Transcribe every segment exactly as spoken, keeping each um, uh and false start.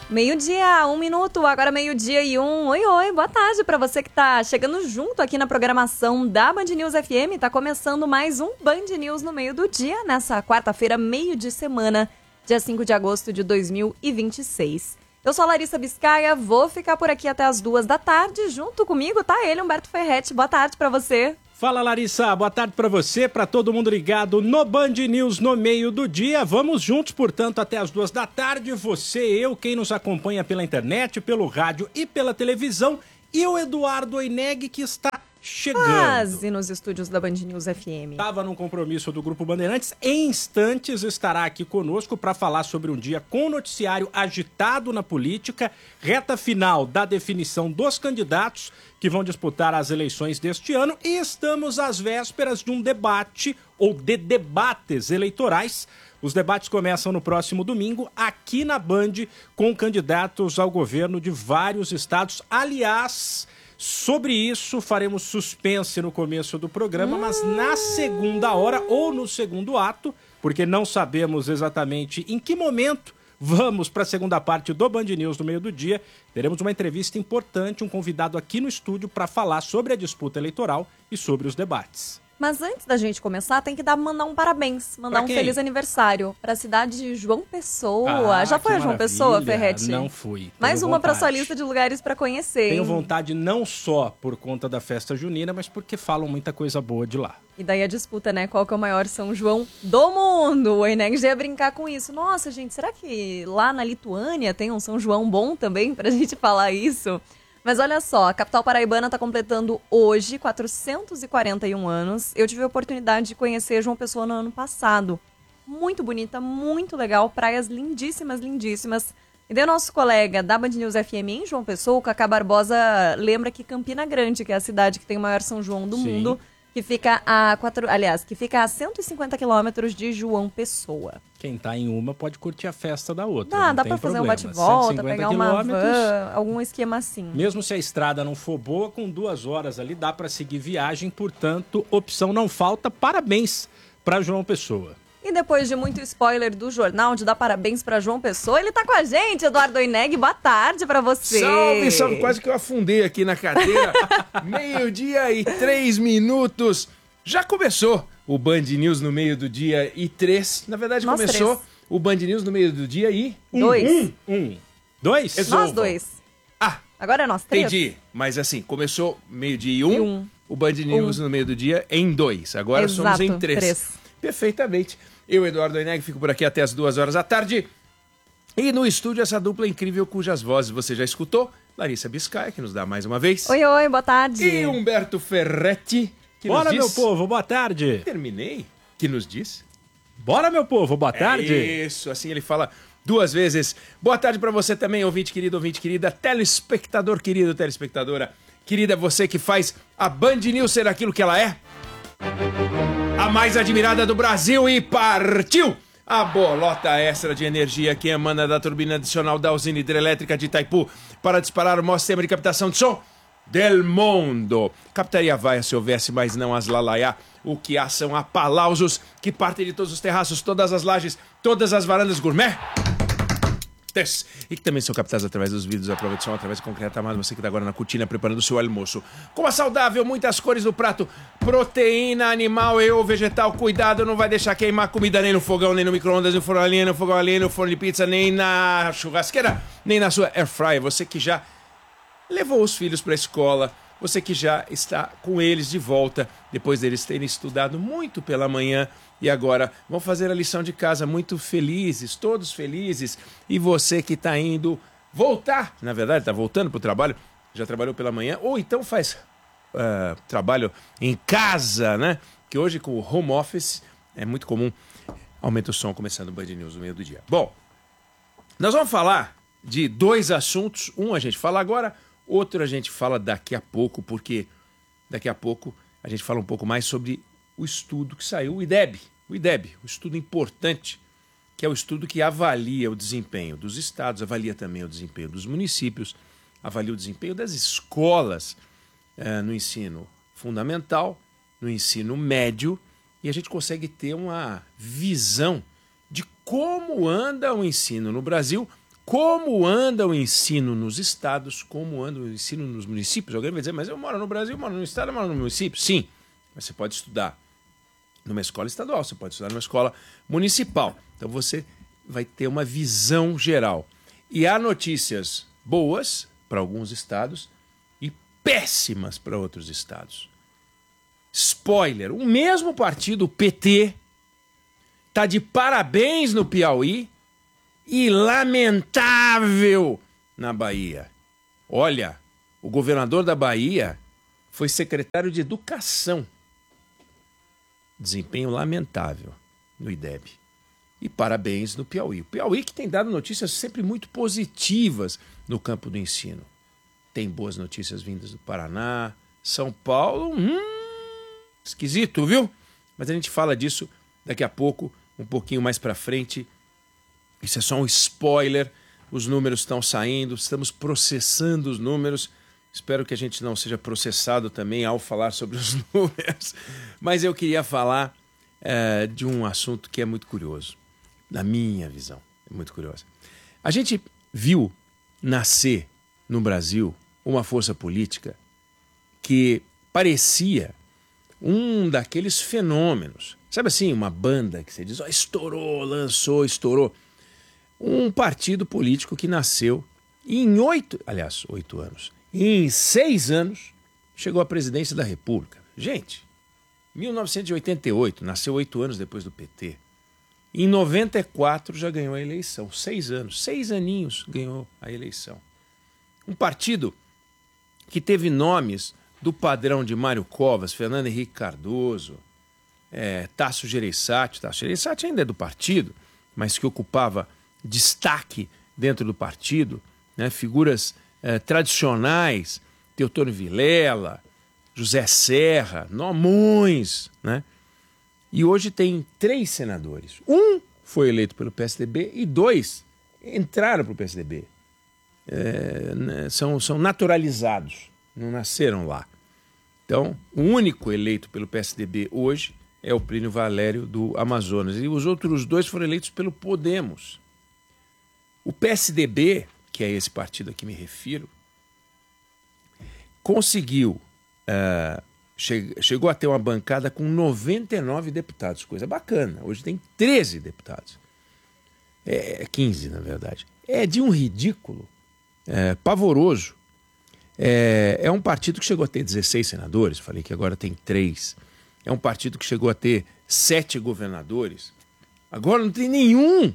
Meio-dia, um minuto, agora meio-dia e um. Oi, oi, boa tarde para você que tá chegando junto aqui na programação da Band News F M. Tá começando mais um Band News no meio do dia, nessa quarta-feira, meio de semana, dia cinco de agosto de dois mil e vinte e seis. Eu sou a Larissa Biscaia, vou ficar por aqui até as duas da tarde. Junto comigo tá ele, Humberto Ferretti. Boa tarde para você. Fala, Larissa, boa tarde para você, para todo mundo ligado no Band News no meio do dia. Vamos juntos, portanto, até as duas da tarde. Você, eu, quem nos acompanha pela internet, pelo rádio e pela televisão. E o Eduardo Oineg, que está chegando. Quase nos estúdios da Band News F M. Estava num compromisso do Grupo Bandeirantes. Em instantes estará aqui conosco para falar sobre um dia com noticiário agitado na política, reta final da definição dos candidatos que vão disputar as eleições deste ano, e estamos às vésperas de um debate ou de debates eleitorais. Os debates começam no próximo domingo aqui na Band com candidatos ao governo de vários estados. Aliás, sobre isso faremos suspense no começo do programa, hum. mas na segunda hora ou no segundo ato, porque não sabemos exatamente em que momento vamos para a segunda parte do Band News no meio do dia. Teremos uma entrevista importante, um convidado aqui no estúdio para falar sobre a disputa eleitoral e sobre os debates. Mas antes da gente começar, tem que dar, mandar um parabéns, mandar um feliz aniversário para a cidade de João Pessoa. Ah, Já foi a João Pessoa, Ferretti? Não fui. Mais uma para sua lista de lugares para conhecer. Tenho hein? vontade não só por conta da festa junina, mas porque falam muita coisa boa de lá. E daí a disputa, né? Qual que é o maior São João do mundo? O Eneg já ia brincar com isso. Nossa, gente, será que lá na Lituânia tem um São João bom também pra gente falar isso? Mas olha só, a capital paraibana está completando hoje quatrocentos e quarenta e um anos. Eu tive a oportunidade de conhecer João Pessoa no ano passado. Muito bonita, muito legal, praias lindíssimas, lindíssimas. E daí o nosso colega da Band News F M em João Pessoa, o Cacá Barbosa, lembra que Campina Grande, que é a cidade que tem o maior São João do Sim. mundo, que fica a quatro, aliás, que fica a cento e cinquenta quilômetros de João Pessoa. Quem tá em uma pode curtir a festa da outra. Dá, não dá tem pra fazer problema. um bate-volta, pegar uma van, algum esquema assim. Mesmo se a estrada não for boa, com duas horas ali dá pra seguir viagem, portanto, opção não falta. Parabéns pra João Pessoa. E depois de muito spoiler do jornal, de dar parabéns pra João Pessoa, ele tá com a gente, Eduardo Oineg. Boa tarde pra você. Salve, salve. Quase que eu afundei aqui na cadeira. Meio-dia e três minutos. Já começou o Band News no meio do dia e três. Na verdade, Nós começou três. o Band News no meio do dia e... Dois. Um. Um. Dois? Resolvam. Nós dois. Ah. Agora é nós três. Entendi. Mas assim, começou meio-dia e um. E um. O Band News um. no meio do dia em dois. Agora Exato, somos em três. três. Perfeitamente. Eu, Eduardo Oineg, fico por aqui até as duas horas da tarde. E no estúdio, essa dupla incrível cujas vozes você já escutou. Larissa Biscaia, que nos dá mais uma vez. Oi, oi, boa tarde. E Humberto Ferretti, que Bora, nos diz... meu povo, boa tarde. Terminei. Que nos diz... Bora, meu povo, boa tarde. É isso, assim ele fala duas vezes. Boa tarde pra você também, ouvinte querido, ouvinte querida, telespectador querido, telespectadora querida, você que faz a Band News ser aquilo que ela é. A mais admirada do Brasil, e partiu! A bolota extra de energia que emana da turbina adicional da usina hidrelétrica de Itaipu para disparar o maior sistema de captação de som del mundo. Captaria vaia se houvesse, mas não as lalaiá. O que há são aplausos que partem de todos os terraços, todas as lajes, todas as varandas gourmet. E que também são captadas através dos vidros à prova de som, através do concreto amado. Você que está agora na cortina preparando o seu almoço. Com a saudável, muitas cores no prato, proteína animal e ou vegetal. Cuidado, não vai deixar queimar comida nem no fogão, nem no micro-ondas, nem no forno a lenha, no fogão a lenha, no forno de pizza, nem na churrasqueira, nem na sua air fryer. Você que já levou os filhos para a escola, você que já está com eles de volta, depois deles terem estudado muito pela manhã e agora vão fazer a lição de casa muito felizes, todos felizes. E você que está indo voltar, na verdade está voltando para o trabalho, já trabalhou pela manhã, ou então faz uh, trabalho em casa, né? Que hoje com o home office é muito comum. Aumenta o som começando o Band News no meio do dia. Bom, nós vamos falar de dois assuntos. Um a gente fala agora, outro a gente fala daqui a pouco, porque daqui a pouco a gente fala um pouco mais sobre o estudo que saiu, o IDEB. O IDEB, um estudo importante, que é o estudo que avalia o desempenho dos estados, avalia também o desempenho dos municípios, avalia o desempenho das escolas eh, no ensino fundamental, no ensino médio, e a gente consegue ter uma visão de como anda o ensino no Brasil como anda o ensino nos estados, como anda o ensino nos municípios. Alguém vai dizer, mas eu moro no Brasil, eu moro no estado, eu moro no município. Sim, mas você pode estudar numa escola estadual, você pode estudar numa escola municipal. Então você vai ter uma visão geral. E há notícias boas para alguns estados e péssimas para outros estados. Spoiler, o mesmo partido, o P T, está de parabéns no Piauí e lamentável na Bahia. Olha, o governador da Bahia foi secretário de Educação. Desempenho lamentável no I D E B. E parabéns no Piauí. O Piauí que tem dado notícias sempre muito positivas no campo do ensino. Tem boas notícias vindas do Paraná, São Paulo, hum, esquisito, viu? Mas a gente fala disso daqui a pouco, um pouquinho mais para frente. Isso é só um spoiler. Os números estão saindo, estamos processando os números. Espero que a gente não seja processado também ao falar sobre os números. Mas eu queria falar é, de um assunto que é muito curioso. Na minha visão, é muito curioso. A gente viu nascer no Brasil uma força política que parecia um daqueles fenômenos. Sabe assim, uma banda que você diz, oh, estourou, lançou, estourou. Um partido político que nasceu em oito, aliás, oito anos, em seis anos, chegou à presidência da República. Gente, mil novecentos e oitenta e oito, nasceu oito anos depois do P T. Em noventa e quatro já ganhou a eleição, seis anos, seis aninhos ganhou a eleição. Um partido que teve nomes do padrão de Mário Covas, Fernando Henrique Cardoso, é, Tasso Gereissati. Tasso Gereissati ainda é do partido, mas que ocupava destaque dentro do partido, né? Figuras é, tradicionais, Teotônio Vilela, José Serra, Nomões, né? E hoje tem três senadores. Um foi eleito pelo P S D B e dois entraram para o P S D B. É, né, são, são naturalizados, não nasceram lá. Então, o único eleito pelo P S D B hoje é o Plínio Valério do Amazonas. E os outros dois foram eleitos pelo Podemos. O P S D B, que é esse partido a que me refiro, conseguiu... Uh, chegou a ter uma bancada com noventa e nove deputados, coisa bacana. Hoje tem treze deputados. É, quinze, na verdade. É de um ridículo é, pavoroso. É, é um partido que chegou a ter dezesseis senadores, falei que agora tem três. É um partido que chegou a ter sete governadores. Agora não tem nenhum.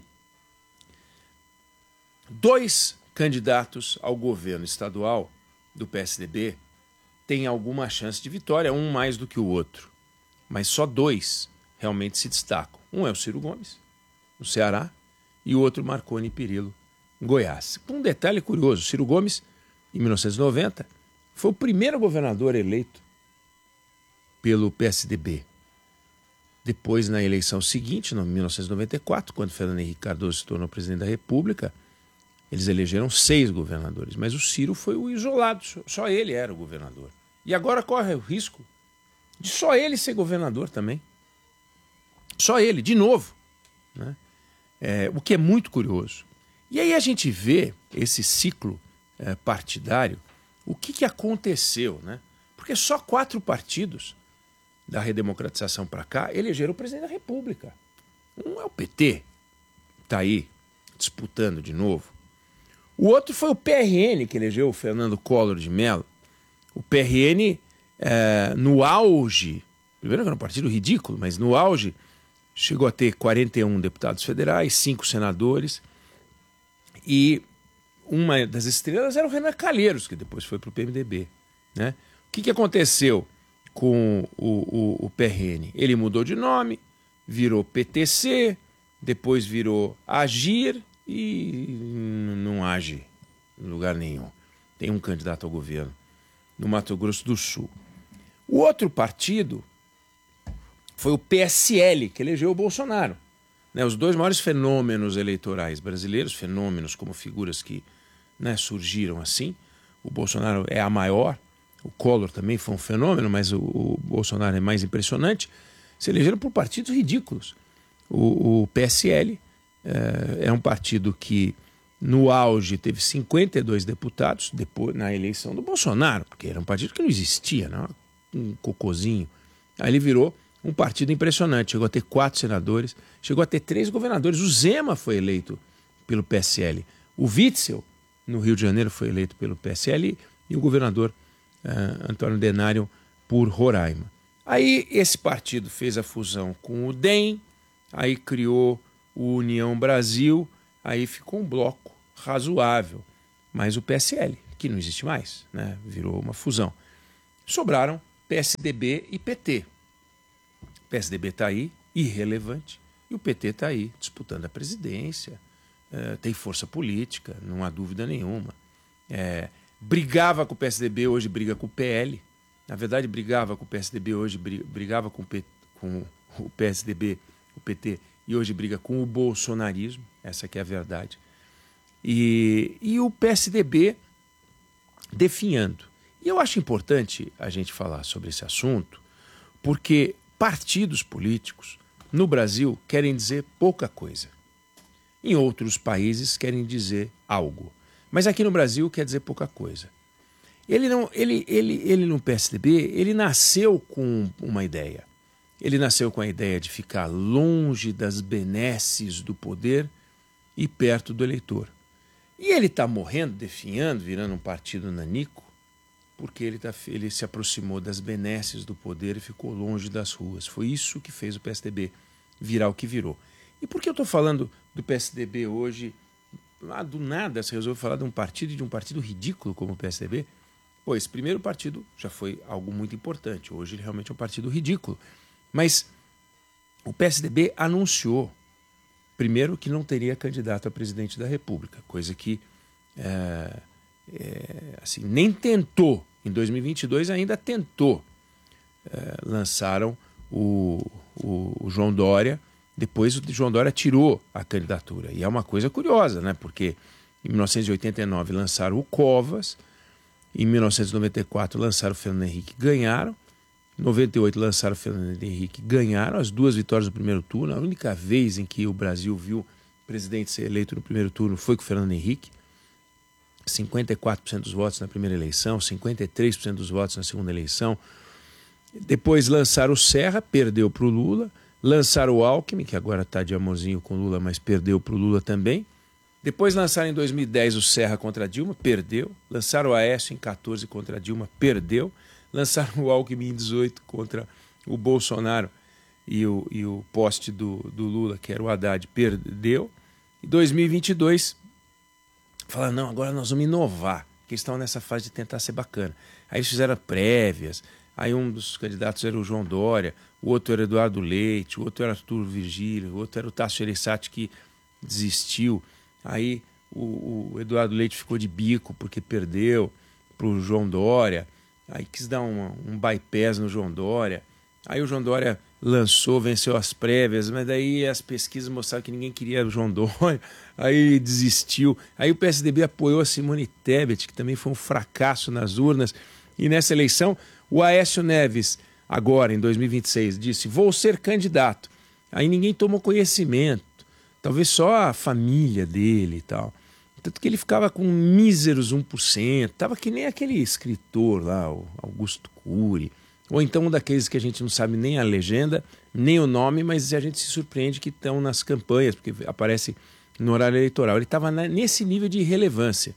Dois candidatos ao governo estadual do P S D B tem alguma chance de vitória, um mais do que o outro. Mas só dois realmente se destacam. Um é o Ciro Gomes, no Ceará, e o outro Marconi Perillo, em Goiás. Um detalhe curioso, Ciro Gomes, em mil novecentos e noventa, foi o primeiro governador eleito pelo P S D B. Depois, na eleição seguinte, em mil novecentos e noventa e quatro, quando Fernando Henrique Cardoso se tornou presidente da República, eles elegeram seis governadores, mas o Ciro foi o isolado, só ele era o governador. E agora corre o risco de só ele ser governador também. Só ele, de novo. Né? É, o que é muito curioso. E aí a gente vê esse ciclo é, partidário, o que, que aconteceu, né? Porque só quatro partidos da redemocratização para cá elegeram o presidente da República. Um é o P T, está aí disputando de novo. O outro foi o P R N, que elegeu o Fernando Collor de Mello. O P R N, é, no auge, primeiro que era um partido ridículo, mas no auge, chegou a ter quarenta e um deputados federais, cinco senadores, e uma das estrelas era o Renan Calheiros, que depois foi para o P M D B. Né? O que, que aconteceu com o, o, o P R N? Ele mudou de nome, virou P T C, depois virou Agir e não age em lugar nenhum. Tem um candidato ao governo no Mato Grosso do Sul. O outro partido foi o P S L, que elegeu o Bolsonaro. Né, os dois maiores fenômenos eleitorais brasileiros, fenômenos como figuras que, né, surgiram assim. O Bolsonaro é a maior, o Collor também foi um fenômeno, mas o, o Bolsonaro é mais impressionante. Se elegeram por partidos ridículos. O, o P S L é, é um partido que no auge, teve cinquenta e dois deputados depois, na eleição do Bolsonaro, porque era um partido que não existia, não? Um cocôzinho. Aí ele virou um partido impressionante, chegou a ter quatro senadores, chegou a ter três governadores. O Zema foi eleito pelo P S L, o Witzel, no Rio de Janeiro, foi eleito pelo P S L, e o governador uh, Antônio Denário por Roraima. Aí esse partido fez a fusão com o D E M, aí criou o União Brasil, aí ficou um bloco razoável. Mas o P S L, que não existe mais, né, virou uma fusão. Sobraram P S D B e P T. O P S D B está aí, irrelevante, e o P T está aí, disputando a presidência, uh, tem força política, não há dúvida nenhuma. É, brigava com o P S D B, hoje briga com o P L. Na verdade, brigava com o P S D B, hoje brigava com o, P, com o P S D B, o P T, e hoje briga com o bolsonarismo, essa que é a verdade. E, e o P S D B definhando. E eu acho importante a gente falar sobre esse assunto, porque partidos políticos no Brasil querem dizer pouca coisa. Em outros países querem dizer algo. Mas aqui no Brasil quer dizer pouca coisa. Ele, não, ele, ele, ele no P S D B, ele nasceu com uma ideia. Ele nasceu com a ideia de ficar longe das benesses do poder e perto do eleitor. E ele está morrendo, definhando, virando um partido nanico, porque ele, tá, ele se aproximou das benesses do poder e ficou longe das ruas. Foi isso que fez o P S D B virar o que virou. E por que eu estou falando do P S D B hoje? Lá do nada se resolveu falar de um partido, de um partido ridículo como o P S D B? Pô, esse primeiro partido já foi algo muito importante. Hoje ele realmente é um partido ridículo. Mas o P S D B anunciou, primeiro, que não teria candidato a presidente da República, coisa que é, é, assim, nem tentou. Em dois mil e vinte e dois ainda tentou. É, lançaram o, o, o João Dória, depois o João Dória tirou a candidatura. E é uma coisa curiosa, né? Porque em mil novecentos e oitenta e nove lançaram o Covas, em mil novecentos e noventa e quatro lançaram o Fernando Henrique, ganharam. Em noventa e oito lançaram o Fernando Henrique, ganharam as duas vitórias do primeiro turno. A única vez em que o Brasil viu o presidente ser eleito no primeiro turno foi com o Fernando Henrique. cinquenta e quatro por cento dos votos na primeira eleição, cinquenta e três por cento dos votos na segunda eleição. Depois lançaram o Serra, perdeu para o Lula. Lançaram o Alckmin, que agora está de amorzinho com o Lula, mas perdeu para o Lula também. Depois lançaram em dois mil e dez o Serra contra a Dilma, perdeu. Lançaram o Aécio em quatorze contra a Dilma, perdeu. Lançaram o Alckmin em dezoito contra o Bolsonaro e o, e o poste do, do Lula, que era o Haddad, perdeu. Em dois mil e vinte e dois, falaram, não, agora nós vamos inovar, porque eles estavam nessa fase de tentar ser bacana. Aí eles fizeram prévias, aí um dos candidatos era o João Dória, o outro era o Eduardo Leite, o outro era o Arthur Virgílio, o outro era o Tasso Gereissati, que desistiu. Aí o, o Eduardo Leite ficou de bico porque perdeu para o João Dória. Aí quis dar uma, um bypass no João Dória. Aí o João Dória lançou, venceu as prévias, mas daí as pesquisas mostraram que ninguém queria o João Dória. Aí desistiu. Aí o P S D B apoiou a Simone Tebet, que também foi um fracasso nas urnas. E nessa eleição, o Aécio Neves, agora em dois mil e vinte e seis, disse, vou ser candidato. Aí ninguém tomou conhecimento. Talvez só a família dele e tal. Tanto que ele ficava com míseros um por cento. Estava que nem aquele escritor lá, o Augusto Cury. Ou então um daqueles que a gente não sabe nem a legenda, nem o nome, mas a gente se surpreende que estão nas campanhas, porque aparece no horário eleitoral. Ele estava nesse nível de irrelevância.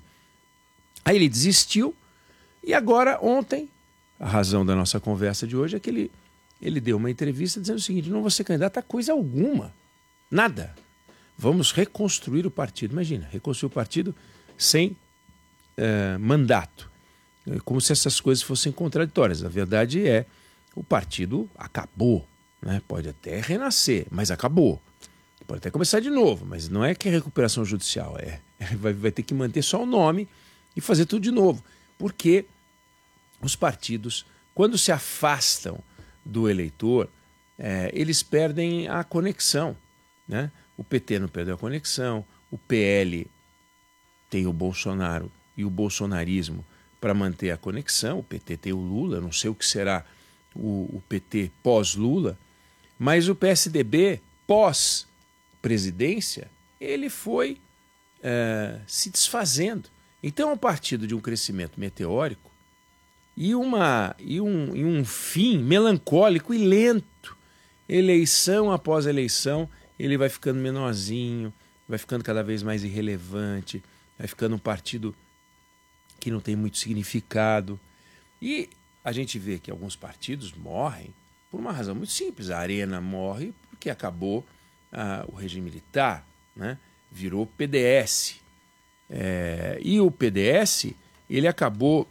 Aí ele desistiu e agora, ontem, a razão da nossa conversa de hoje é que ele, ele deu uma entrevista dizendo o seguinte, não vou ser candidato a coisa alguma. Nada. Vamos reconstruir o partido. Imagina, reconstruir o partido sem uh, mandato. Como se essas coisas fossem contraditórias. A verdade é, o partido acabou. Né? Pode até renascer, mas acabou. Pode até começar de novo, mas não é que é recuperação judicial. É, é vai, vai ter que manter só o nome e fazer tudo de novo. Porque os partidos, quando se afastam do eleitor, é, eles perdem a conexão, né? O P T não perdeu a conexão, o P L tem o Bolsonaro e o bolsonarismo para manter a conexão, o P T tem o Lula, não sei o que será o, o P T pós-Lula, mas o P S D B pós-presidência, ele foi uh, se desfazendo. Então é um partido de um crescimento meteórico e, uma, e, um, e um fim melancólico e lento. Eleição após eleição, ele vai ficando menorzinho, vai ficando cada vez mais irrelevante, vai ficando um partido que não tem muito significado. E a gente vê que alguns partidos morrem por uma razão muito simples. A Arena morre porque acabou ah, o regime militar, né? Virou P D S. É, e o P D S ele acabou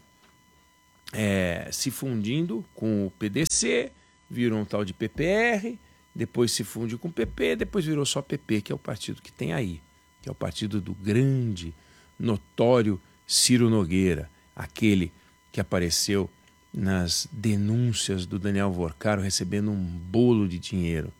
é, se fundindo com o P D C, virou um tal de P P R, depois se funde com o P P, depois virou só P P, que é o partido que tem aí, que é o partido do grande, notório Ciro Nogueira, aquele que apareceu nas denúncias do Daniel Vorcaro recebendo um bolo de dinheiro.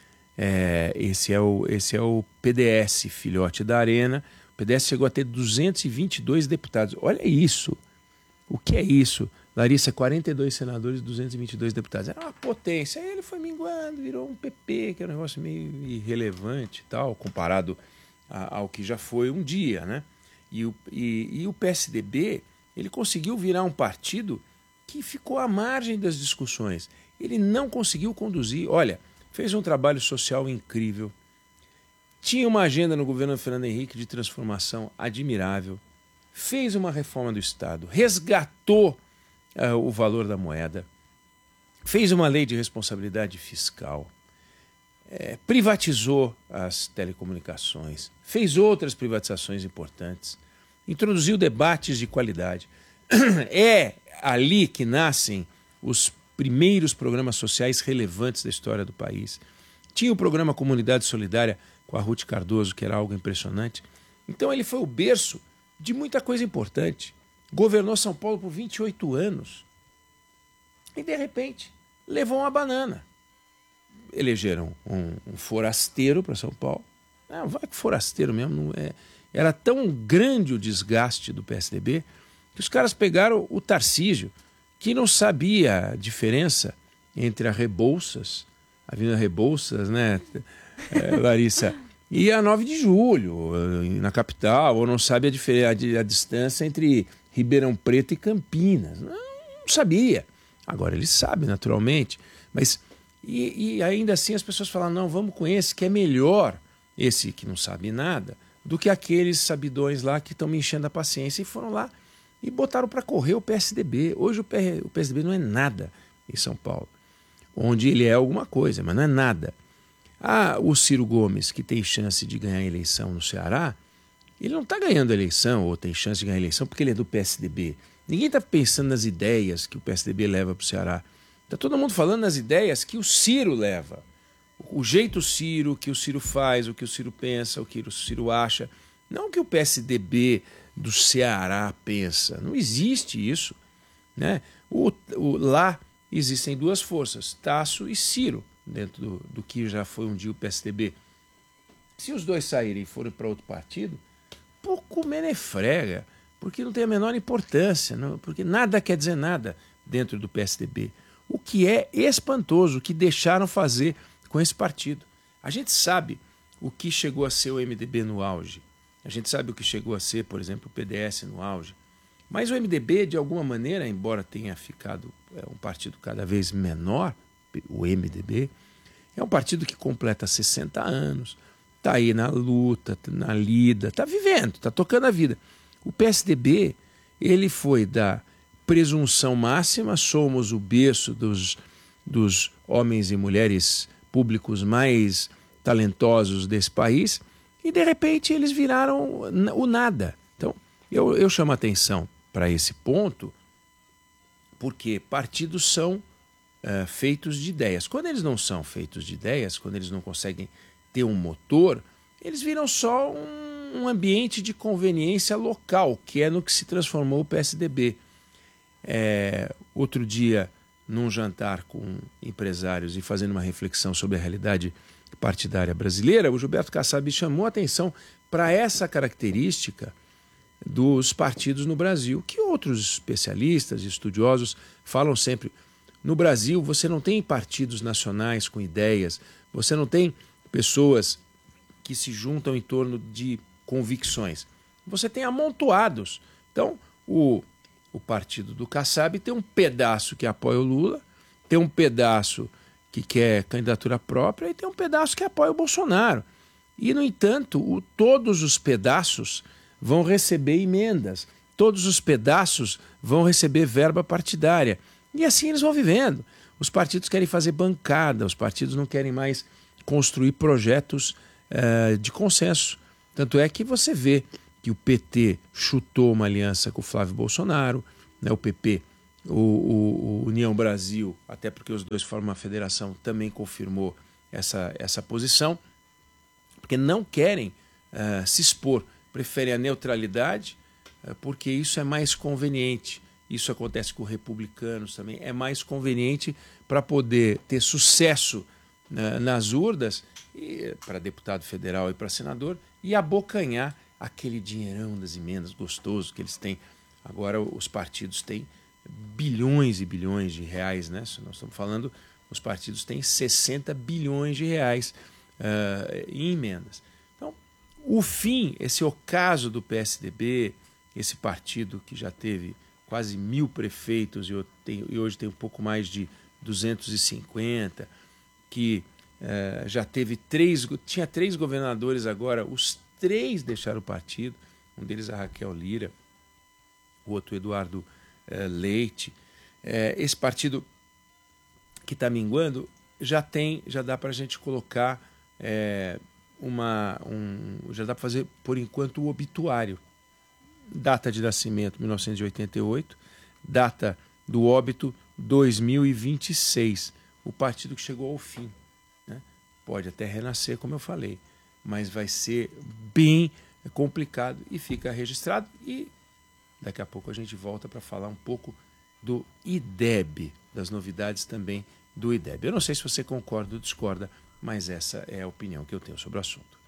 É, esse, é o, esse é o P D S, filhote da Arena. O P D S chegou a ter duzentos e vinte e dois deputados. Olha isso. O que é isso? Larissa, quarenta e dois senadores, duzentos e vinte e dois deputados. Era uma potência. Aí ele foi minguando, virou um P P, que é um negócio meio irrelevante e tal, comparado a, ao que já foi um dia, né? E o, e, e o P S D B, ele conseguiu virar um partido que ficou à margem das discussões. Ele não conseguiu conduzir. Olha, fez um trabalho social incrível. Tinha uma agenda no governo Fernando Henrique de transformação admirável. Fez uma reforma do Estado. Resgatou uh, o valor da moeda. Fez uma lei de responsabilidade fiscal. É, privatizou as telecomunicações. Fez outras privatizações importantes. Introduziu debates de qualidade. É ali que nascem os primeiros programas sociais relevantes da história do país. Tinha o programa Comunidade Solidária com a Ruth Cardoso, que era algo impressionante. Então ele foi o berço de muita coisa importante. Governou São Paulo por vinte e oito anos. E, de repente, levou uma banana. Elegeram um, um forasteiro para São Paulo. Não, vai que forasteiro mesmo. Não é. Era tão grande o desgaste do P S D B que os caras pegaram o Tarcísio, que não sabia a diferença entre a Rebouças, a Avenida Rebouças, né, é, Larissa, e a nove de julho, na capital, ou não sabe a, diferença, a, a distância entre Ribeirão Preto e Campinas. Não, não sabia. Agora ele sabe, naturalmente. Mas, e, e ainda assim as pessoas falam, não, vamos com esse que é melhor, esse que não sabe nada, do que aqueles sabidões lá que estão me enchendo a paciência e foram lá e botaram para correr o P S D B. Hoje o P S D B não é nada em São Paulo, onde ele é alguma coisa, mas não é nada. Ah, o Ciro Gomes, que tem chance de ganhar a eleição no Ceará, ele não está ganhando a eleição ou tem chance de ganhar a eleição porque ele é do P S D B. Ninguém está pensando nas ideias que o P S D B leva para o Ceará. Está todo mundo falando nas ideias que o Ciro leva. O jeito Ciro, o que o Ciro faz, o que o Ciro pensa, o que o Ciro acha. Não o que o P S D B do Ceará pensa. Não existe isso, né? O, o, lá existem duas forças, Tasso e Ciro, dentro do, do que já foi um dia o P S D B. Se os dois saírem e forem para outro partido, pouco menefrega, porque não tem a menor importância, não, porque nada quer dizer nada dentro do P S D B. O que é espantoso, o que deixaram fazer com esse partido. A gente sabe o que chegou a ser o M D B no auge. A gente sabe o que chegou a ser, por exemplo, o P D S no auge. Mas o M D B, de alguma maneira, embora tenha ficado é, um partido cada vez menor, o M D B, é um partido que completa sessenta anos, está aí na luta, na lida, está vivendo, está tocando a vida. O P S D B, ele foi da presunção máxima, somos o berço dos, dos homens e mulheres públicos mais talentosos desse país, e de repente eles viraram o nada. Então, eu, eu chamo a atenção para esse ponto, porque partidos são uh, feitos de ideias. Quando eles não são feitos de ideias, quando eles não conseguem ter um motor, eles viram só um, um ambiente de conveniência local, que é no que se transformou o P S D B. É, outro dia, num jantar com empresários e fazendo uma reflexão sobre a realidade partidária brasileira, o Gilberto Kassab chamou a atenção para essa característica dos partidos no Brasil, que outros especialistas e estudiosos falam sempre. No Brasil, você não tem partidos nacionais com ideias, você não tem pessoas que se juntam em torno de convicções. Você tem amontoados. Então, o, o partido do Kassab tem um pedaço que apoia o Lula, tem um pedaço que quer candidatura própria e tem um pedaço que apoia o Bolsonaro. E, no entanto, o, todos os pedaços vão receber emendas, todos os pedaços vão receber verba partidária. E assim eles vão vivendo. Os partidos querem fazer bancada, os partidos não querem mais construir projetos uh, de consenso. Tanto é que você vê que o P T chutou uma aliança com o Flávio Bolsonaro, né, o P P, o, o, o União Brasil, até porque os dois formam uma federação, também confirmou essa, essa posição, porque não querem uh, se expor, preferem a neutralidade, uh, porque isso é mais conveniente. Isso acontece com republicanos também, é mais conveniente para poder ter sucesso uh, nas urnas, para deputado federal e para senador, e abocanhar aquele dinheirão das emendas gostoso que eles têm. Agora os partidos têm bilhões e bilhões de reais, né? Se nós estamos falando, os partidos têm sessenta bilhões de reais uh, em emendas. Então, o fim, esse ocaso do P S D B, esse partido que já teve quase mil prefeitos e, eu tenho, e hoje tem um pouco mais de duzentos e cinquenta, que uh, já teve três, tinha três governadores agora, os três deixaram o partido, um deles a Raquel Lira, o outro Eduardo uh, Leite. Uh, esse partido que está minguando já tem, já dá para a gente colocar uh, uma, um, já dá para fazer por enquanto o obituário. Data de nascimento mil novecentos e oitenta e oito, data do óbito dois mil e vinte e seis. O partido que chegou ao fim, né? Pode até renascer, como eu falei, mas vai ser bem complicado e fica registrado. E daqui a pouco a gente volta para falar um pouco do I D E B, das novidades também do I D E B. Eu não sei se você concorda ou discorda, mas essa é a opinião que eu tenho sobre o assunto.